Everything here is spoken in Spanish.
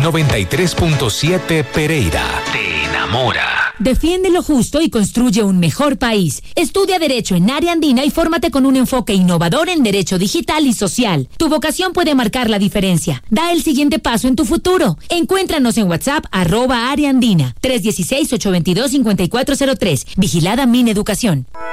93.7 Pereira. Te enamora. Defiende lo justo y construye un mejor país. Estudia Derecho en Área Andina y fórmate con un enfoque innovador en Derecho Digital y Social. Tu vocación puede marcar la diferencia. Da el siguiente paso en tu futuro. Encuéntranos en WhatsApp @Área Andina 316-822-5403. Vigilada Mineducación.